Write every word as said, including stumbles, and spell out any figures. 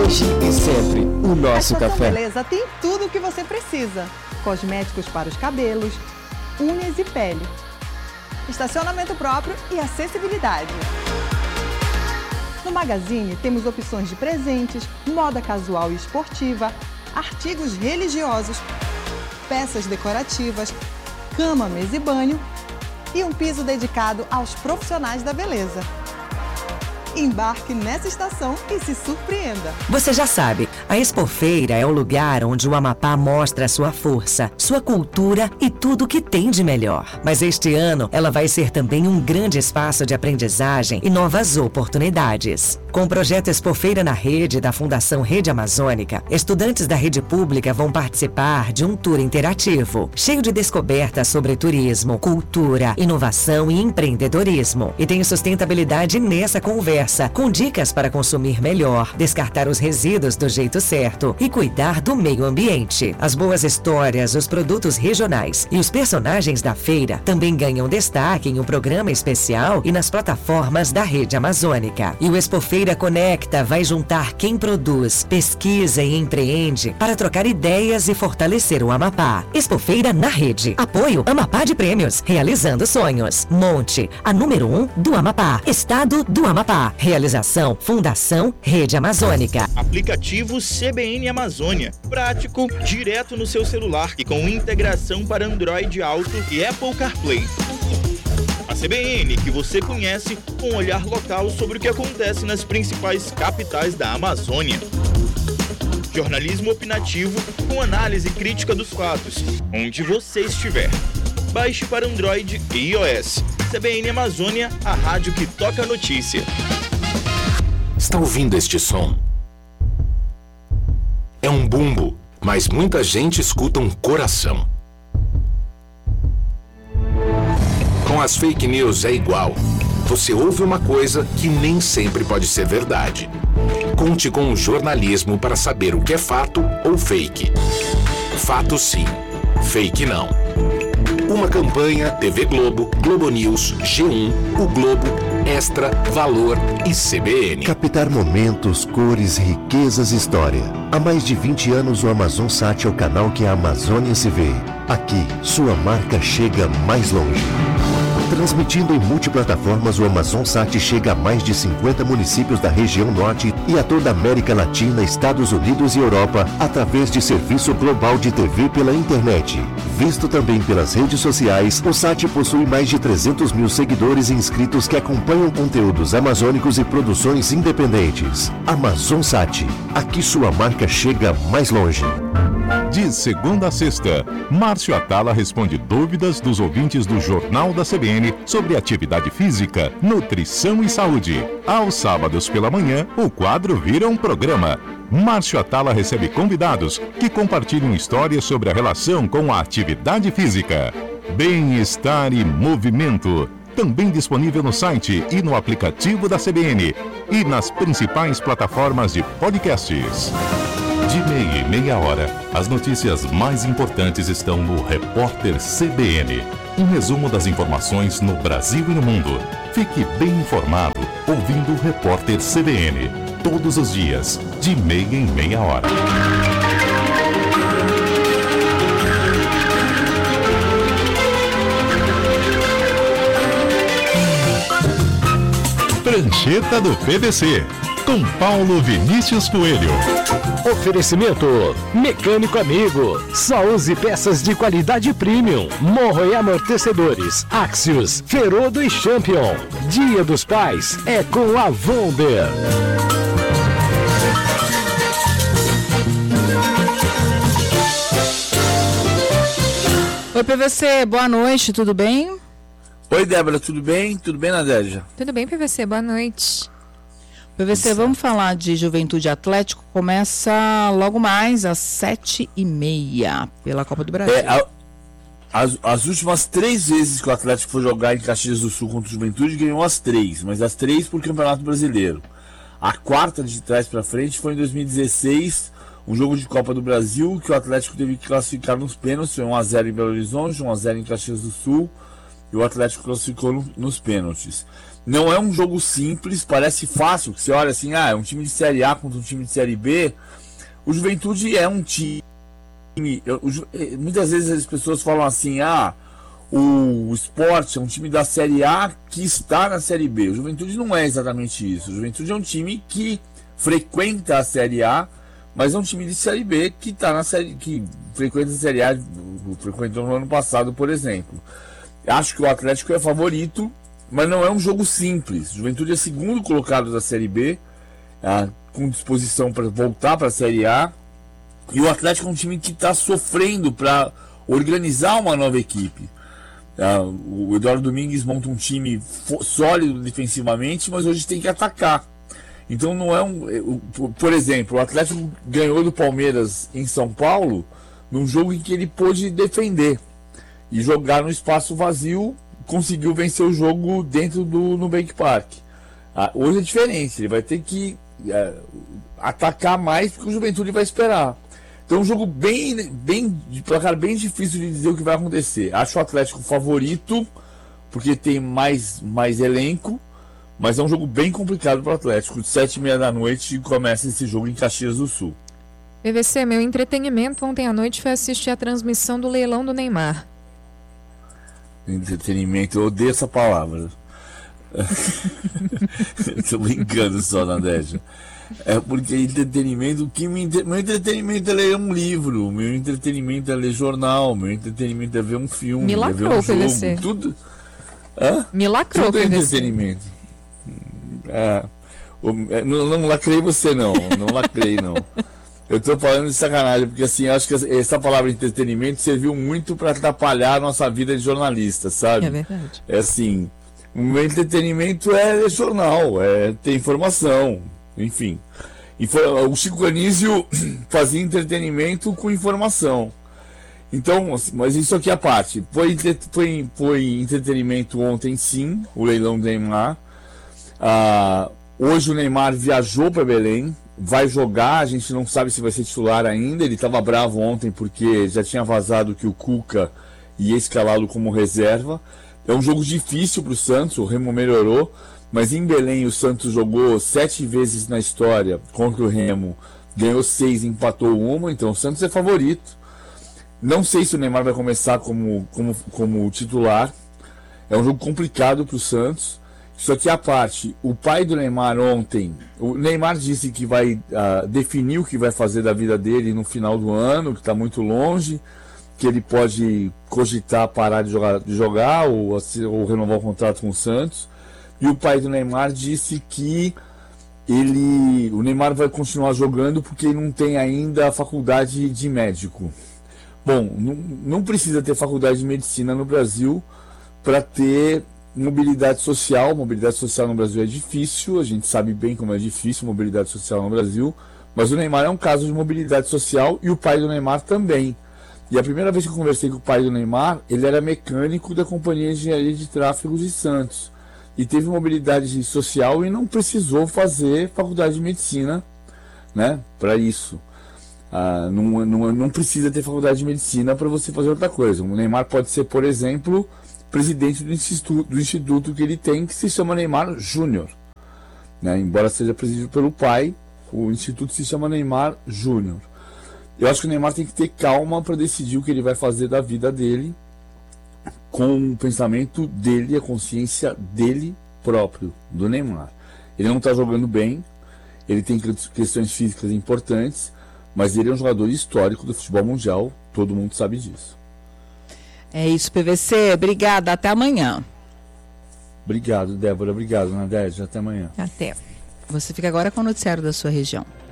hoje e sempre o nosso a café. A Beleza tem tudo o que você precisa. Cosméticos para os cabelos, unhas e pele. Estacionamento próprio e acessibilidade. No Magazine temos opções de presentes, moda casual e esportiva, artigos religiosos, peças decorativas, cama, mesa e banho e um piso dedicado aos profissionais da beleza. Embarque nessa estação e se surpreenda. Você já sabe, a Expofeira é o lugar onde o Amapá mostra sua força, sua cultura e tudo o que tem de melhor. Mas este ano, ela vai ser também um grande espaço de aprendizagem e novas oportunidades. Com o projeto Expofeira na Rede da Fundação Rede Amazônica, estudantes da rede pública vão participar de um tour interativo, cheio de descobertas sobre turismo, cultura, inovação e empreendedorismo. E tem sustentabilidade nessa conversa, com dicas para consumir melhor, descartar os resíduos do jeito certo e cuidar do meio ambiente. As boas histórias, os produtos regionais e os personagens da feira também ganham destaque em um programa especial e nas plataformas da Rede Amazônica. E o Expofeira Conecta vai juntar quem produz, pesquisa e empreende para trocar ideias e fortalecer o Amapá. Expofeira na Rede. Apoio Amapá de Prêmios. Realizando sonhos. Monte, a número um do Amapá. Estado do Amapá. Realização Fundação Rede Amazônica. Aplicativo C B N Amazônia. Prático, direto no seu celular e com integração para Android Auto e Apple CarPlay. A C B N que você conhece com um olhar local sobre o que acontece nas principais capitais da Amazônia. Jornalismo opinativo com análise crítica dos fatos, onde você estiver. Baixe para Android e iOS. C B N Amazônia, a rádio que toca a notícia. Está ouvindo este som? É um bumbo, mas muita gente escuta um coração. Com as fake news é igual. Você ouve uma coisa que nem sempre pode ser verdade. Conte com o jornalismo para saber o que é fato ou fake. Fato sim, fake não. Uma campanha T V Globo, Globo News, G um, O Globo, Extra, Valor e C B N. Captar momentos, cores, riquezas e história. Há mais de vinte anos o AmazonSat é o canal que a Amazônia se vê. Aqui, sua marca chega mais longe. Transmitindo em multiplataformas, o AmazonSat chega a mais de cinquenta municípios da região norte e a toda a América Latina, Estados Unidos e Europa, através de serviço global de T V pela internet. Visto também pelas redes sociais, o Sat possui mais de trezentos mil seguidores e inscritos que acompanham conteúdos amazônicos e produções independentes. AmazonSat, aqui sua marca chega mais longe. De segunda a sexta, Márcio Atala responde dúvidas dos ouvintes do Jornal da C B N sobre atividade física, nutrição e saúde. Aos sábados pela manhã, o quadro vira um programa. Márcio Atala recebe convidados que compartilham histórias sobre a relação com a atividade física. Bem-estar e movimento. Também disponível no site e no aplicativo da C B N e nas principais plataformas de podcasts. De meia e meia hora, as notícias mais importantes estão no Repórter C B N. Um resumo das informações no Brasil e no mundo. Fique bem informado ouvindo o Repórter C B N. Todos os dias, de meia em meia hora. Prancheta do P V C, com Paulo Vinícius Coelho. Oferecimento Mecânico Amigo. Só use peças de qualidade premium. Morro e amortecedores Axios, Ferodo e Champion. Dia dos Pais é com a Vonder. Oi, P V C, boa noite, tudo bem? Oi, Débora, tudo bem? Tudo bem, Nadélia? Tudo bem, P V C, boa noite. P V C, Isso. Vamos falar de Juventude Atlético. Começa logo mais às sete e meia pela Copa do Brasil. É, a, as, as últimas três vezes que o Atlético foi jogar em Caxias do Sul contra o Juventude, ganhou as três, mas as três por Campeonato Brasileiro. A quarta de trás para frente foi em dois mil e dezesseis, um jogo de Copa do Brasil que o Atlético teve que classificar nos pênaltis. Foi um a zero em Belo Horizonte, um a zero em Caxias do Sul, e o Atlético classificou no, nos pênaltis. Não é um jogo simples, parece fácil, que você olha assim, ah, é um time de Série A contra um time de Série B. O Juventude é um time... Eu, o, muitas vezes as pessoas falam assim, ah, o, o Sport é um time da Série A que está na Série B. O Juventude não é exatamente isso. O Juventude é um time que frequenta a Série A, mas é um time de Série B que está na série, que frequenta a Série A, frequentou no ano passado, por exemplo. Acho que o Atlético é favorito, mas não é um jogo simples. O Juventude é segundo colocado da Série B, ah, com disposição para voltar para a Série A. E o Atlético é um time que está sofrendo para organizar uma nova equipe. Ah, o Eduardo Domingues monta um time sólido defensivamente, mas hoje tem que atacar. Então não é um... Por exemplo, o Atlético ganhou do Palmeiras em São Paulo num jogo em que ele pôde defender e jogar no espaço vazio, conseguiu vencer o jogo dentro do Nubank Park. Ah, hoje é diferente, ele vai ter que é, atacar mais porque o Juventude vai esperar. Então é um jogo bem, bem, de placar bem difícil de dizer o que vai acontecer. Acho o Atlético favorito porque tem mais, mais elenco, mas é um jogo bem complicado para o Atlético. Sete e meia da noite começa esse jogo em Caxias do Sul. P V C, meu entretenimento ontem à noite foi assistir a transmissão do leilão do Neymar. Entretenimento, eu odeio essa palavra. Tô brincando só, Nadeja. É porque entretenimento, que me, meu entretenimento é ler um livro, meu entretenimento é ler jornal, meu entretenimento é ver um filme, Me lacrou, é ver um jogo, P V C. tudo. Hã? Me lacrou, tudo é P V C. entretenimento. É, não, não lacrei você não, não lacrei não. Eu tô falando de sacanagem, porque assim, acho que essa palavra entretenimento serviu muito para atrapalhar a nossa vida de jornalista, sabe? É verdade. É assim, o meu entretenimento é jornal, é ter informação, enfim. O Chico Anísio fazia entretenimento com informação. Então, mas isso aqui é a parte. Foi, foi, foi entretenimento ontem, sim, o leilão do Neymar. Ah, hoje o Neymar viajou para Belém, vai jogar, a gente não sabe se vai ser titular ainda. Ele estava bravo ontem porque já tinha vazado que o Cuca ia escalá-lo como reserva. É um jogo difícil para o Santos, o Remo melhorou, mas em Belém o Santos jogou sete vezes na história contra o Remo, ganhou seis, empatou uma, então o Santos é favorito. Não sei se o Neymar vai começar como, como, como titular, é um jogo complicado para o Santos. Isso aqui é a parte. O pai do Neymar ontem, o Neymar disse que vai uh, definir o que vai fazer da vida dele no final do ano, que está muito longe, que ele pode cogitar parar de jogar, de jogar ou, ou renovar o contrato com o Santos. E o pai do Neymar disse que ele, o Neymar vai continuar jogando porque ele não tem ainda a faculdade de médico. Bom, não, não precisa ter faculdade de medicina no Brasil para ter mobilidade social. Mobilidade social no Brasil é difícil, a gente sabe bem como é difícil mobilidade social no Brasil, mas o Neymar é um caso de mobilidade social e o pai do Neymar também. E a primeira vez que eu conversei com o pai do Neymar, ele era mecânico da Companhia de Engenharia de Tráfego de Santos e teve mobilidade social e não precisou fazer faculdade de medicina, né, para isso. Ah, não, não, não precisa ter faculdade de medicina para você fazer outra coisa. O Neymar pode ser, por exemplo, presidente do instituto, do instituto que ele tem, que se chama Neymar Júnior. Né? Embora seja presidido pelo pai, o instituto se chama Neymar Júnior. Eu acho que o Neymar tem que ter calma para decidir o que ele vai fazer da vida dele, com o pensamento dele, a consciência dele próprio, do Neymar. Ele não está jogando bem, ele tem questões físicas importantes, mas ele é um jogador histórico do futebol mundial, todo mundo sabe disso. É isso, P V C. Obrigada. Até amanhã. Obrigado, Débora. Obrigado, Nadege. Até amanhã. Até. Você fica agora com o noticiário da sua região.